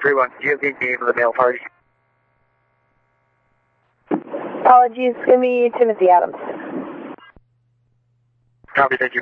3-1, do you have the name of the male party? Apologies, it's going to be Timothy Adams. Copy, thank you.